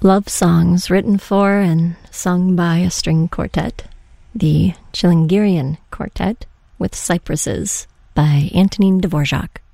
Love songs written for and sung by a string quartet, the Chilingirian Quartet with Cypresses by Antonin Dvorak.